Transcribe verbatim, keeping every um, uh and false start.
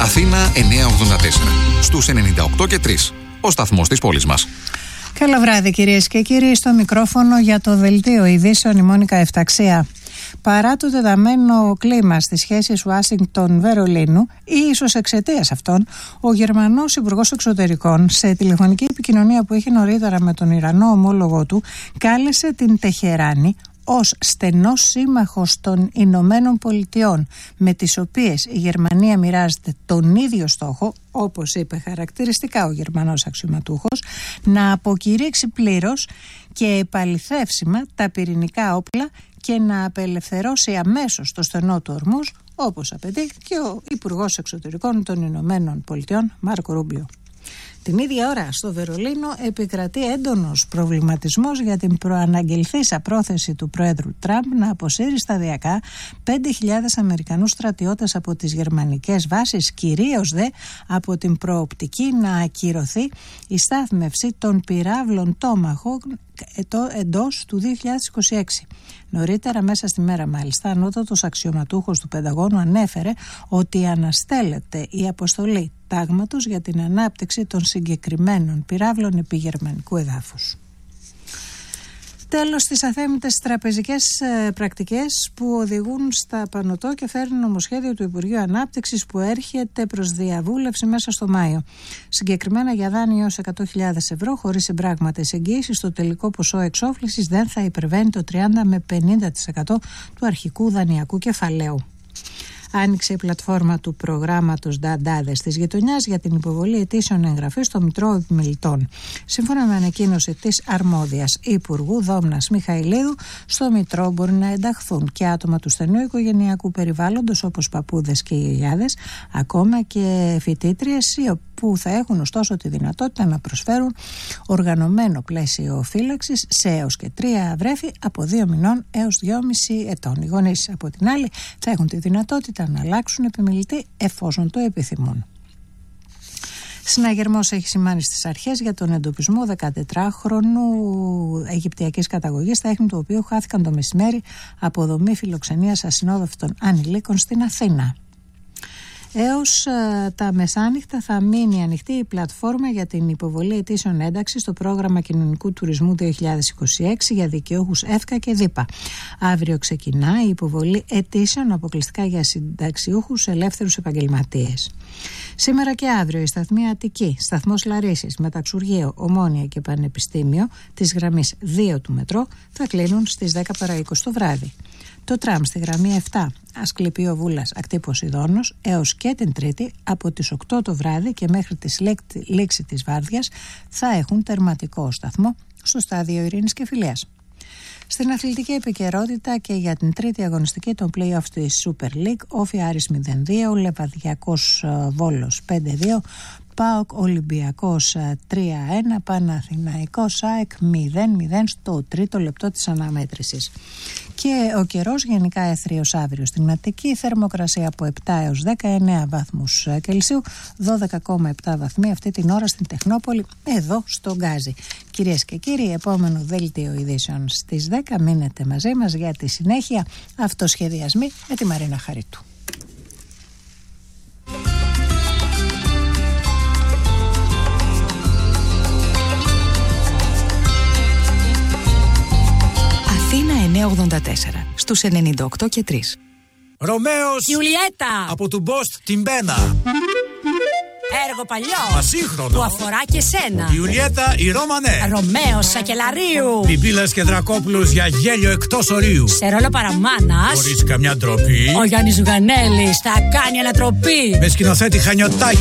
Αθήνα εννιακόσια ογδόντα τέσσερα. Στους ενενήντα οκτώ και τρία. Ο σταθμός της πόλης μας. Καλό βράδυ κυρίες και κύριοι, στο μικρόφωνο για το δελτίο ειδήσεων η Μόνικα Εφταξία. Παρά το τεταμένο κλίμα στις σχέσεις Ουάσιγκτον-Βερολίνου ή ίσως εξαιτίας αυτών, ο Γερμανός Υπουργός Εξωτερικών σε τηλεφωνική επικοινωνία που είχε νωρίτερα με τον Ιρανό ομόλογο του κάλεσε την Τεχεράνη ως στενός σύμμαχος των Ηνωμένων Πολιτειών, με τις οποίες η Γερμανία μοιράζεται τον ίδιο στόχο, όπως είπε χαρακτηριστικά ο Γερμανός αξιωματούχος, να αποκηρύξει πλήρως και επαληθεύσιμα τα πυρηνικά όπλα και να απελευθερώσει αμέσως το στενό του Ορμούζ, όπως απαιτεί και ο Υπουργός Εξωτερικών των Ηνωμένων Πολιτειών, Μάρκο Ρούμπιο. Την ίδια ώρα στο Βερολίνο επικρατεί έντονος προβληματισμός για την προαναγγελθήσα πρόθεση του Προέδρου Τραμπ να αποσύρει σταδιακά πέντε χιλιάδες Αμερικανούς στρατιώτες από τις γερμανικές βάσεις, κυρίως δε από την προοπτική να ακυρωθεί η στάθμευση των πυράβλων Tomahawk εντός του δύο χιλιάδες είκοσι έξι. Νωρίτερα μέσα στη μέρα μάλιστα, ανώτατος αξιωματούχος του Πενταγώνου ανέφερε ότι αναστέλλεται η αποστολή τάγματος για την ανάπτυξη των συγκεκριμένων πυράβλων επί γερμανικού εδάφους. Τέλος, στις αθέμητες τραπεζικές ε, πρακτικές που οδηγούν στα πανωτό και φέρνει νομοσχέδιο του Υπουργείου Ανάπτυξης που έρχεται προς διαβούλευση μέσα στο Μάιο. Συγκεκριμένα για δάνειο έως εκατό χιλιάδες ευρώ χωρίς συμπράγματες εγγύησης, το τελικό ποσό εξόφλησης δεν θα υπερβαίνει το τριάντα με πενήντα τοις εκατό του αρχικού δανειακού κεφαλαίου. Άνοιξε η πλατφόρμα του προγράμματος Νταντάδες της γειτονιάς για την υποβολή αιτήσεων εγγραφής στο Μητρό Επιμελητών. Σύμφωνα με ανακοίνωση της αρμόδιας Υπουργού Δόμνας Μιχαηλίδου, στο Μητρό μπορεί να ενταχθούν και άτομα του στενού οικογενειακού περιβάλλοντος όπως παππούδες και γιαγιάδες, ακόμα και φοιτήτριες που θα έχουν ωστόσο τη δυνατότητα να προσφέρουν οργανωμένο πλαίσιο φύλαξης σε έως και τρία βρέφη από δύο μηνών έως δυόμισι ετών. Οι γονείς από την άλλη θα έχουν τη δυνατότητα να αλλάξουν επιμελητή εφόσον το επιθυμούν. Συναγερμός έχει σημάνει στις αρχές για τον εντοπισμό δεκατετράχρονου Αιγυπτιακής καταγωγής, στα ίχνη του οποίου χάθηκαν το μεσημέρι από δομή φιλοξενίας ασυνόδευτων ανηλίκων στην Αθήνα. Έως uh, τα μεσάνυχτα θα μείνει ανοιχτή η πλατφόρμα για την υποβολή αιτήσεων ένταξης στο πρόγραμμα κοινωνικού τουρισμού δύο χιλιάδες είκοσι έξι για δικαιούχους ΕΦΚΑ και ΔΥΠΑ. Αύριο ξεκινά η υποβολή αιτήσεων αποκλειστικά για συνταξιούχους ελεύθερους επαγγελματίες. Σήμερα και αύριο η σταθμή Αττική, σταθμός Λαρίσης, Μεταξουργείο, Ομόνια και Πανεπιστήμιο της γραμμής δύο του μετρό θα κλείνουν στις δέκα παρά είκοσι το βράδυ. Το τραμ στη γραμμή επτά, Ασκληπείο Βούλας, Ακτή Ποσειδώνος, έως και την Τρίτη από τις οκτώ το βράδυ και μέχρι τη λήξη της βάρδιας θα έχουν τερματικό σταθμό στο στάδιο Ειρήνης και Φιλίας. Στην αθλητική επικαιρότητα και για την τρίτη αγωνιστική των play-off της Super League, Όφη Άρης μηδέν δύο, Λεβαδιακός Βόλος πέντε δύο, ΠΑΟΚ Ολυμπιακός τρία ένα, Παναθηναϊκός ΑΕΚ μηδέν μηδέν στο τρίτο λεπτό της αναμέτρησης. Και ο καιρός γενικά έθριος αύριο στην Αττική, θερμοκρασία από επτά έως δεκαεννέα βαθμούς Κελσίου, δώδεκα κόμμα επτά βαθμοί αυτή την ώρα στην Τεχνόπολη, εδώ στο Γκάζι. Κυρίες και κύριοι, επόμενο δέλτιο ειδήσεων στις δέκα, μείνετε μαζί μας για τη συνέχεια, αυτοσχεδιασμοί με τη Μαρίνα Χαρίτου. Αθήνα εννιακόσια ογδόντα τέσσερα, στους ενενήντα οκτώ και τρία. Ρωμαίος Γιουλιέτα από του Μπόστ την Μπένα. Έργο παλιό Ασύγχρονο που αφορά και σένα. Ιουλιέτα η Ρώμανε. Ρωμαίος Σακελαρίου. Πιπίλας και Δρακόπουλος για γέλιο εκτός ορίου. Σε ρόλο παραμάνας Χωρίς καμιά ντροπή. ο Γιάννης Ζουγανέλης θα κάνει ανατροπή. Με σκηνοθέτη Χανιωτάκη.